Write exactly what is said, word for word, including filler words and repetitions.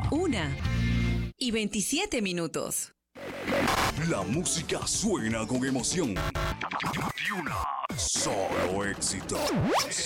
Una y veintisiete minutos. La música suena con emoción. Una, solo éxito.